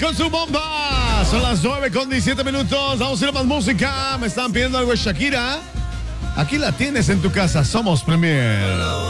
con su bomba. Son las 9:17. Vamos a ir a más música. Me están pidiendo algo de Shakira. Aquí la tienes en tu casa. Somos Premier.